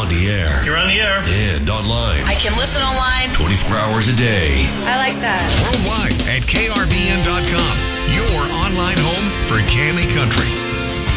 on the air. You're on the air. And online. I can listen online 24 hours a day. I like that. Worldwide at krvn.com.